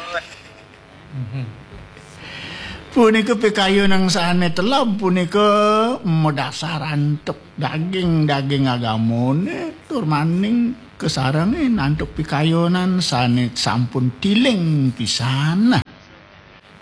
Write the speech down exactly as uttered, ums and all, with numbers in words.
Punika pikayonan sane telem punika medhasaran tek daging-daging agamane tur maning kesarange nantuk pikayonan sane sampun tiling pisan.